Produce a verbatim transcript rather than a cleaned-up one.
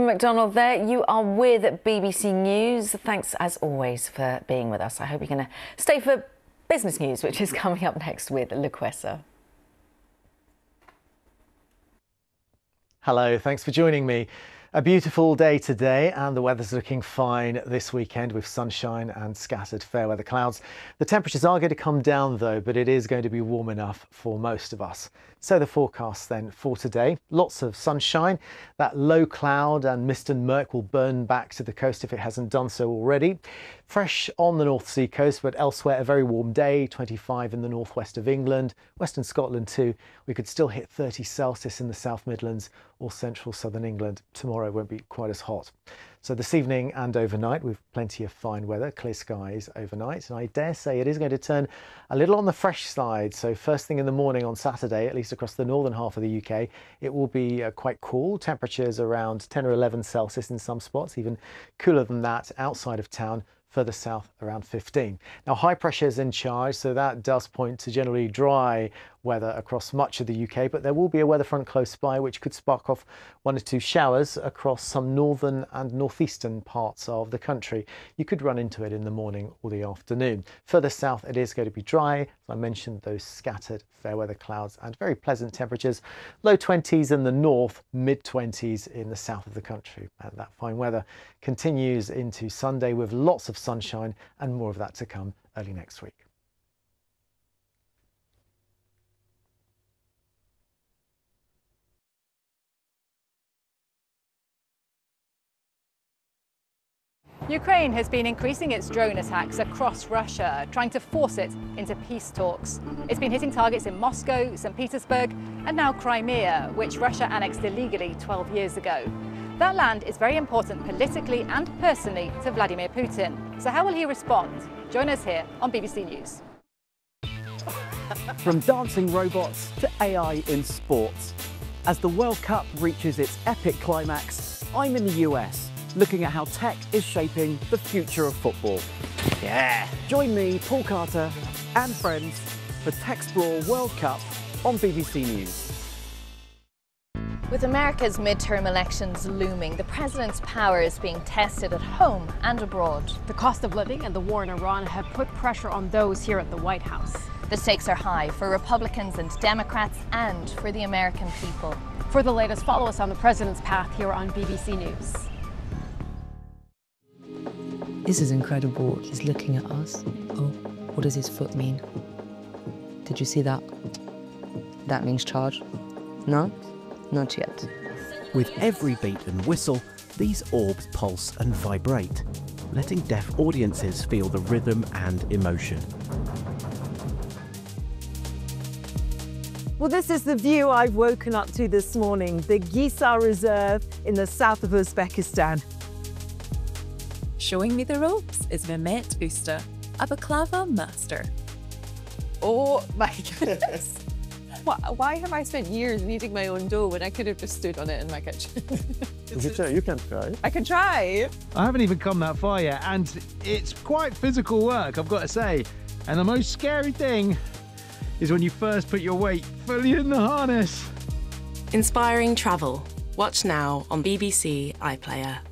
McDonald there. You are with B B C News. Thanks, as always, for being with us. I hope you're going to stay for business news, which is coming up next with Luquesa. Hello, thanks for joining me. A beautiful day today, and the weather's looking fine this weekend with sunshine and scattered fair weather clouds. The temperatures are going to come down though, but it is going to be warm enough for most of us. So the forecast then for today: lots of sunshine. That low cloud and mist and murk will burn back to the coast if it hasn't done so already. Fresh on the North Sea coast, but elsewhere a very warm day, twenty-five in the northwest of England, western Scotland too. We could still hit thirty Celsius in the South Midlands or central southern England. Tomorrow won't be quite as hot. So this evening and overnight we've plenty of fine weather, clear skies overnight, and I dare say it is going to turn a little on the fresh side. So first thing in the morning on Saturday, at least across the northern half of the U K, it will be uh, quite cool. Temperatures around ten or eleven Celsius in some spots, even cooler than that outside of town. Further south around fifteen. Now high pressure is in charge, so that does point to generally dry weather across much of the U K, but there will be a weather front close by which could spark off one or two showers across some northern and northeastern parts of the country. You could run into it in the morning or the afternoon. Further south it is going to be dry. As I mentioned, those scattered fair weather clouds and very pleasant temperatures. Low twenties in the north, mid twenties in the south of the country. And that fine weather continues into Sunday with lots of sunshine and more of that to come early next week. Ukraine has been increasing its drone attacks across Russia, trying to force it into peace talks. It's been hitting targets in Moscow, Saint Petersburg, and now Crimea, which Russia annexed illegally twelve years ago. That land is very important politically and personally to Vladimir Putin. So how will he respond? Join us here on B B C News. From dancing robots to A I in sports. As the World Cup reaches its epic climax, I'm in the U S, looking at how tech is shaping the future of football. Yeah! Join me, Paul Carter, and friends for Techsplore World Cup on B B C News. With America's midterm elections looming, the president's power is being tested at home and abroad. The cost of living and the war in Iran have put pressure on those here at the White House. The stakes are high for Republicans and Democrats and for the American people. For the latest, follow us on the president's path here on B B C News. This is incredible. He's looking at us. Oh, what does his foot mean? Did you see that? That means charge. No? Not yet. With every beat and whistle, these orbs pulse and vibrate, letting deaf audiences feel the rhythm and emotion. Well, this is the view I've woken up to this morning, the Gisar Reserve in the south of Uzbekistan. Showing me the ropes is Mehmet Usta, a baklava master. Oh my goodness. Why have I spent years kneading my own dough when I could have just stood on it in my kitchen? You can try, you can try. I can try. I haven't even come that far yet, and it's quite physical work, I've got to say. And the most scary thing is when you first put your weight fully in the harness. Inspiring travel. Watch now on B B C iPlayer.